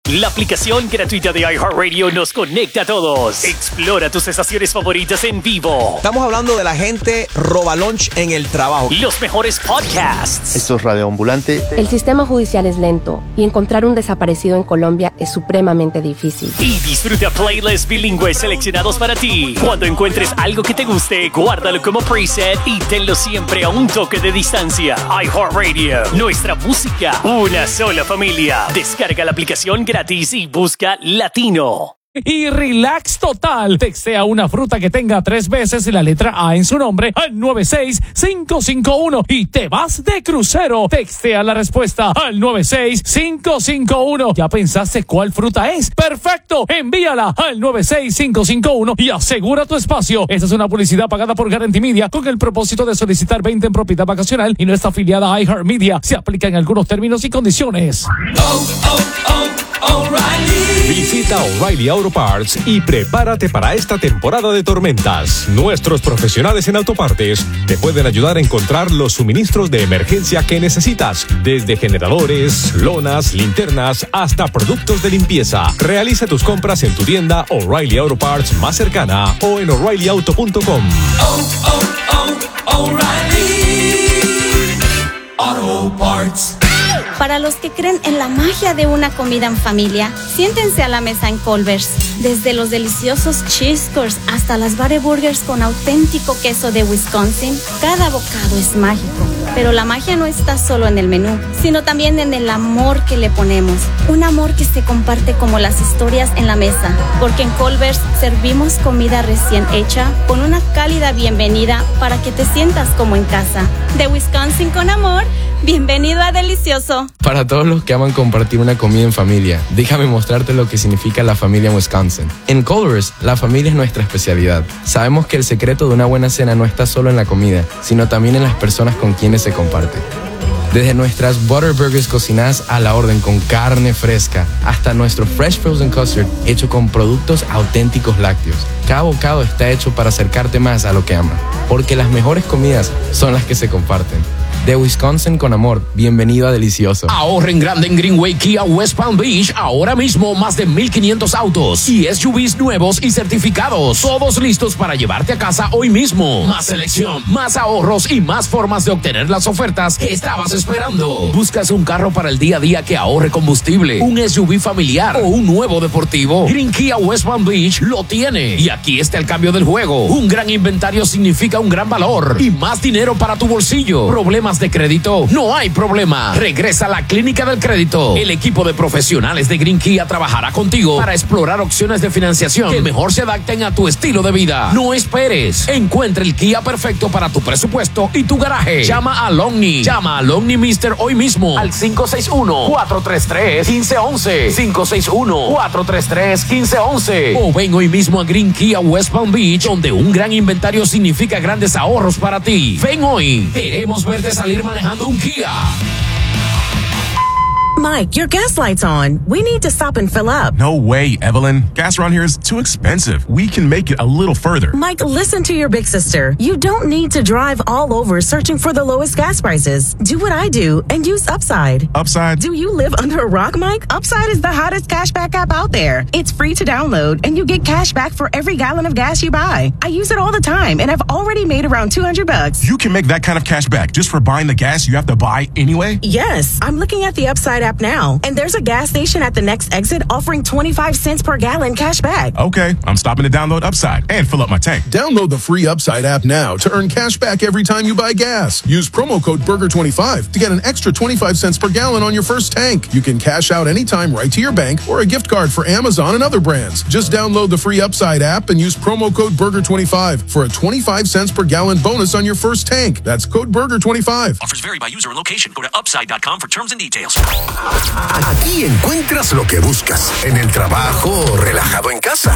La aplicación gratuita de iHeartRadio nos conecta a todos. Explora tus estaciones favoritas en vivo. Estamos hablando de la gente roba lunch en el trabajo. Los mejores podcasts. Esto es Radio Ambulante. El sistema judicial es lento y encontrar un desaparecido en Colombia es supremamente difícil. Y disfruta playlists bilingües seleccionados para ti. Cuando encuentres algo que te guste, guárdalo como preset y tenlo siempre a un toque de distancia. iHeartRadio, nuestra música, una sola familia. Descarga la aplicación gratis y busca Latino. Y relax total. Textea una fruta que tenga 3 veces la letra A en su nombre al 96551 y te vas de crucero. Textea la respuesta al 96551. ¿Ya pensaste cuál fruta es? ¡Perfecto! Envíala al 96551 y asegura tu espacio. Esta es una publicidad pagada por Guarantee Media con el propósito de solicitar 20 en propiedad vacacional y no está afiliada a iHeartMedia. Se aplican algunos términos y condiciones. O'Reilly. Visita O'Reilly Auto Parts y prepárate para esta temporada de tormentas. Nuestros profesionales en autopartes te pueden ayudar a encontrar los suministros de emergencia que necesitas, desde generadores, lonas, linternas, hasta productos de limpieza. Realiza tus compras en tu tienda O'Reilly Auto Parts más cercana o en O'ReillyAuto.com. O'Reilly Auto Parts. Para los que creen en la magia de una comida en familia, siéntense a la mesa en Culver's. Desde los deliciosos cheese curds hasta las Butter Burgers con auténtico queso de Wisconsin, cada bocado es mágico. Pero la magia no está solo en el menú, sino también en el amor que le ponemos. Un amor que se comparte como las historias en la mesa. Porque en Culver's servimos comida recién hecha con una cálida bienvenida para que te sientas como en casa. De Wisconsin con amor, bienvenido a Delicioso. Para todos los que aman compartir una comida en familia, déjame mostrarte lo que significa la familia en Wisconsin. En Culver's, la familia es nuestra especialidad. Sabemos que el secreto de una buena cena no está solo en la comida, sino también en las personas con quienes se comparte. Desde nuestras Butter Burgers cocinadas a la orden con carne fresca, hasta nuestro Fresh Frozen Custard hecho con productos auténticos lácteos. Cada bocado está hecho para acercarte más a lo que amas, porque las mejores comidas son las que se comparten. De Wisconsin con amor, bienvenido a Delicioso. Ahorren grande en Greenway Kia West Palm Beach. Ahora mismo más de 1,500 autos y SUVs nuevos y certificados. Todos listos para llevarte a casa hoy mismo. Más selección, más ahorros y más formas de obtener las ofertas que estabas esperando. ¿Buscas un carro para el día a día que ahorre combustible, un SUV familiar o un nuevo deportivo? Green Kia West Palm Beach lo tiene. Y aquí está el cambio del juego. Un gran inventario significa un gran valor y más dinero para tu bolsillo. ¿Problemas de crédito? No hay problema. Regresa a la Clínica del Crédito. El equipo de profesionales de Green Kia trabajará contigo para explorar opciones de financiación que mejor se adapten a tu estilo de vida. No esperes. Encuentra el Kia perfecto para tu presupuesto y tu garaje. Llama a Longny. Llama a Longny Mister hoy mismo al 561-433-1511. 561-433-1511. O ven hoy mismo a Green Kia West Palm Beach, donde un gran inventario significa grandes ahorros para ti. Ven hoy. Queremos verte salir manejando un Kia. Mike, your gas light's on. We need to stop and fill up. No way, Evelyn. Gas around here is too expensive. We can make it a little further. Mike, listen to your big sister. You don't need to drive all over searching for the lowest gas prices. Do what I do and use Upside. Upside? Do you live under a rock, Mike? Upside is the hottest cashback app out there. It's free to download and you get cash back for every gallon of gas you buy. I use it all the time and I've already made around $200. You can make that kind of cash back just for buying the gas you have to buy anyway? Yes. I'm looking at the Upside app now, and there's a gas station at the next exit offering 25 cents per gallon cash back. Okay, I'm stopping to download Upside and fill up my tank. Download the free Upside app now to earn cash back every time you buy gas. Use promo code BURGER25 to get an extra 25 cents per gallon on your first tank. You can cash out anytime right to your bank or a gift card for Amazon and other brands. Just download the free Upside app and use promo code BURGER25 for a 25 cents per gallon bonus on your first tank. That's code BURGER25. Offers vary by user and location. Go to upside.com for terms and details. Aquí encuentras lo que buscas. En el trabajo o relajado en casa.